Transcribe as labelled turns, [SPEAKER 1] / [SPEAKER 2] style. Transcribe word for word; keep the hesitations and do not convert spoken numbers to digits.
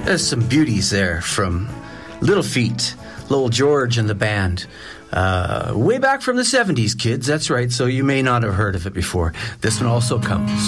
[SPEAKER 1] There's some beauties there from Little Feat, Lowell George and the band. Uh, way back from the seventies, kids. That's right. So you may not have heard of it before. This one also comes